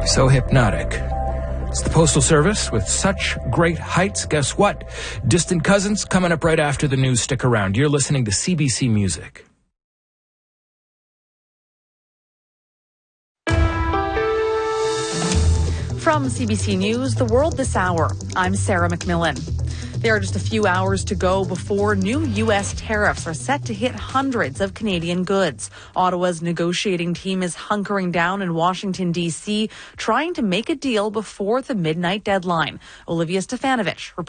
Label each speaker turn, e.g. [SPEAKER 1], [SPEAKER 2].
[SPEAKER 1] So hypnotic. It's the Postal Service with such great heights. Guess what? Distant Cousins coming up right after the news. Stick around. You're listening to CBC Music.
[SPEAKER 2] From CBC News, The World This Hour, I'm Sarah McMillan. There are just a few hours to go before new U.S. tariffs are set to hit hundreds of Canadian goods. Ottawa's negotiating team is hunkering down in Washington, D.C., trying to make a deal before the midnight deadline. Olivia Stefanovich